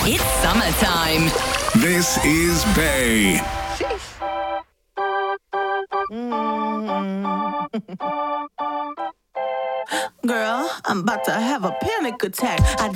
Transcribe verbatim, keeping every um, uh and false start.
It's summertime. This is Bay. Girl, I'm about to have a panic attack. I